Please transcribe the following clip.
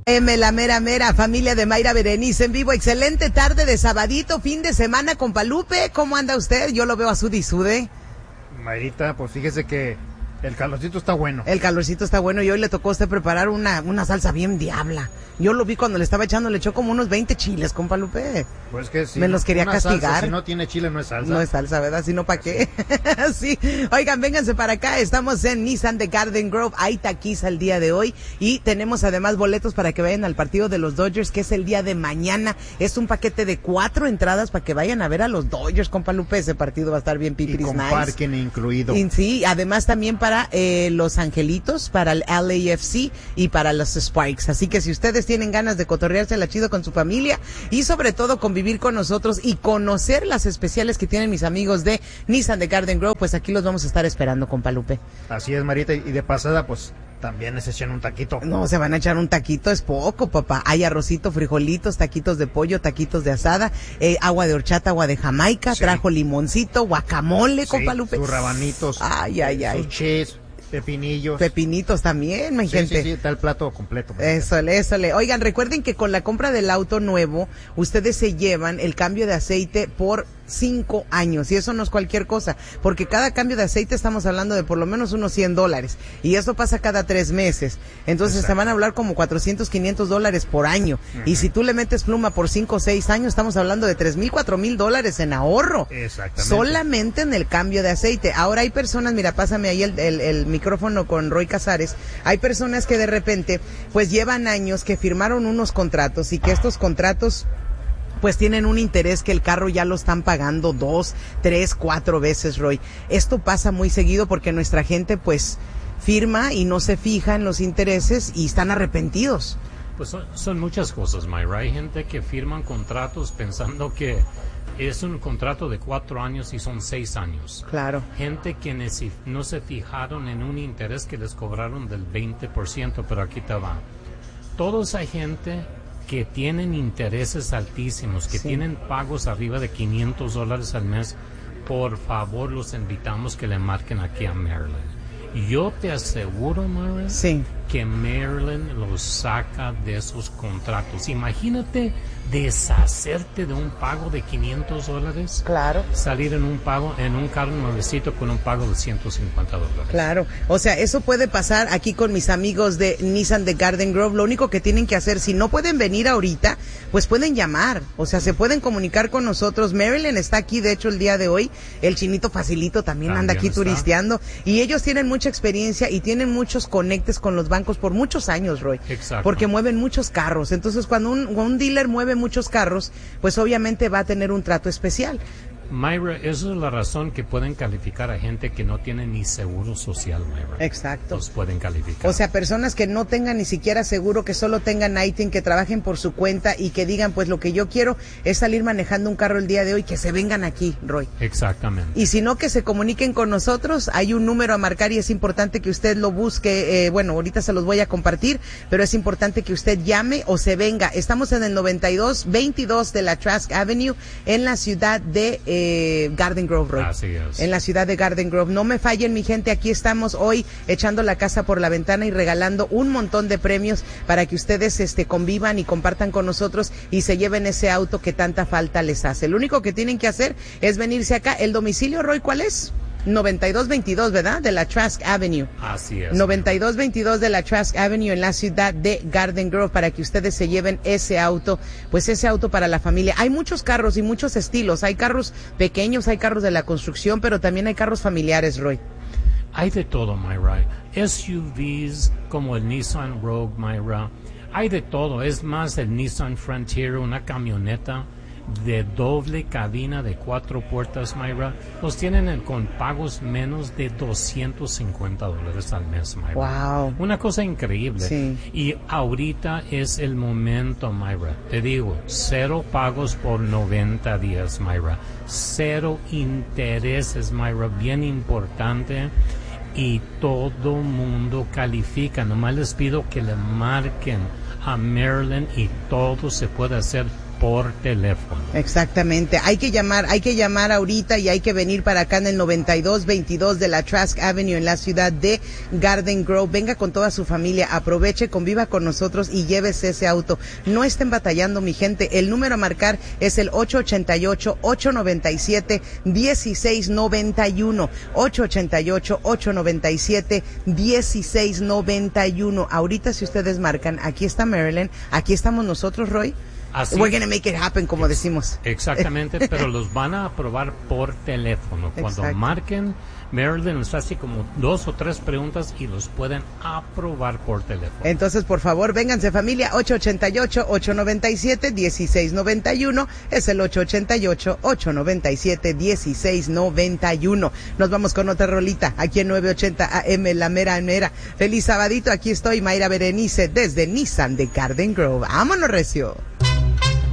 La mera familia de Mayra Berenice en vivo. Excelente tarde de sabadito, fin de semana con Palupe. ¿Cómo anda usted? Yo lo veo a sud y sude. Mayrita, pues fíjese que el calorcito está bueno. El calorcito está bueno y hoy le tocó a usted preparar una salsa bien diabla. Yo lo vi cuando le estaba echando, le echó como unos 20 chiles, compa Lupe. Pues que sí. Me los quería castigar. Salsa, si no tiene chile no es salsa. No es salsa, ¿verdad? Si no, ¿para qué? Sí. Oigan, vénganse para acá. Estamos en Nissan de Garden Grove. Hay taquiza el día de hoy. Y tenemos además boletos para que vayan al partido de los Dodgers, que es el día de mañana. Es un paquete de 4 entradas para que vayan a ver a los Dodgers, compa Lupe. Ese partido va a estar bien pipiris, y con nice. parking incluido. Y sí, además también para los Angelitos, para el LAFC y para los Sparks. Así que si ustedes tienen ganas de cotorreársela chido con su familia y sobre todo convivir con nosotros y conocer las especiales que tienen mis amigos de Nissan de Garden Grove, pues aquí los vamos a estar esperando, compa Lupe. Así es, Marita, y de pasada, pues también se echan un taquito. No, se van a echar un taquito, es poco, papá. Hay arrocito, frijolitos, taquitos de pollo, taquitos de asada, agua de horchata, agua de Jamaica, sí. Trajo limoncito, guacamole, sí, compa Lupe. Sus rabanitos. Ay. Sus cheese. Pepinillos. Pepinitos también, mi gente. Sí, está el plato completo. Ésole. Oigan, recuerden que con la compra del auto nuevo, ustedes se llevan el cambio de aceite por 5 años, y eso no es cualquier cosa, porque cada cambio de aceite estamos hablando de por lo menos unos $100, y eso pasa cada 3 meses, entonces Exacto. Se van a hablar como $400, $500 por año, y si tú le metes pluma por 5 o 6 años, estamos hablando de $3,000, $4,000 en ahorro, Exactamente. Solamente en el cambio de aceite. Ahora hay personas, mira, pásame ahí el micrófono con Roy Casares, hay personas que de repente, pues llevan años que firmaron unos contratos, y que estos contratos pues tienen un interés que el carro ya lo están pagando 2, 3, 4 veces, Roy. Esto pasa muy seguido porque nuestra gente pues firma y no se fija en los intereses y están arrepentidos. Pues son muchas cosas, Mayra. Hay gente que firman contratos pensando que es un contrato de 4 años y son 6 años. Claro. Gente que no se fijaron en un interés que les cobraron del 20%, pero aquí te va. Toda esa gente que tienen intereses altísimos, que tienen pagos arriba de $500 al mes, por favor los invitamos que le marquen aquí a Marilyn. Yo te aseguro, Marilyn, que Marilyn los saca de esos contratos. Imagínate deshacerte de un pago de $500. Claro. Salir en un carro nuevecito con un pago de $150. Claro. O sea, eso puede pasar aquí con mis amigos de Nissan de Garden Grove. Lo único que tienen que hacer, si no pueden venir ahorita, pues pueden llamar. O sea, se pueden comunicar con nosotros. Marilyn está aquí, de hecho, el día de hoy. El Chinito Facilito también anda aquí turisteando. Y ellos tienen mucha experiencia y tienen muchos conectes con los bancos por muchos años, Roy. Exacto. Porque mueven muchos carros. Entonces, cuando un dealer mueve muchos carros, pues obviamente va a tener un trato especial. Mayra, esa es la razón que pueden calificar a gente que no tiene ni seguro social, Mayra. Exacto. Los pueden calificar. O sea, personas que no tengan ni siquiera seguro, que solo tengan ITIN, que trabajen por su cuenta y que digan, pues lo que yo quiero es salir manejando un carro el día de hoy, que se vengan aquí, Roy. Exactamente. Y si no, que se comuniquen con nosotros. Hay un número a marcar y es importante que usted lo busque. Bueno, ahorita se los voy a compartir, pero es importante que usted llame o se venga. Estamos en el 9222 de la Trask Avenue en la ciudad de Garden Grove, Roy. Así es. En la ciudad de Garden Grove. No me fallen, mi gente, aquí estamos hoy echando la casa por la ventana y regalando un montón de premios para que ustedes convivan y compartan con nosotros y se lleven ese auto que tanta falta les hace. Lo único que tienen que hacer es venirse acá. ¿El domicilio, Roy, cuál es? 9222, ¿verdad? De la Trask Avenue. Así es. 9222 de la Trask Avenue en la ciudad de Garden Grove para que ustedes se lleven ese auto, pues ese auto para la familia. Hay muchos carros y muchos estilos. Hay carros pequeños, hay carros de la construcción, pero también hay carros familiares, Roy. Hay de todo, Mayra. SUVs como el Nissan Rogue, Mayra. Hay de todo. Es más, el Nissan Frontier, una camioneta de doble cabina de 4 puertas, Mayra, los tienen con pagos menos de $250 al mes, Mayra. Wow. Una cosa increíble. Sí. Y ahorita es el momento, Mayra. Te digo, 0 pagos por 90 días, Mayra. 0 intereses, Mayra. Bien importante. Y todo mundo califica. Nomás les pido que le marquen a Marilyn y todo se puede hacer por teléfono. Exactamente. Hay que llamar ahorita y hay que venir para acá en el 9222 de la Trask Avenue en la ciudad de Garden Grove. Venga con toda su familia, aproveche, conviva con nosotros y llévese ese auto. No estén batallando, mi gente. El número a marcar es el 888-897-1691. 888-897-1691. Ahorita si ustedes marcan, aquí está Marilyn, aquí estamos nosotros, Roy. Así, we're gonna make it happen, como decimos. Exactamente, pero los van a aprobar por teléfono. Cuando Exacto. marquen, Marilyn les hace como 2 o 3 preguntas y los pueden aprobar por teléfono. Entonces, por favor, vénganse familia, 888-897-1691, es el 888-897-1691. Nos vamos con otra rolita, aquí en 980 AM, la mera mera. Feliz sabadito, aquí estoy, Mayra Berenice, desde Nissan de Garden Grove. ¡Vámonos, recio!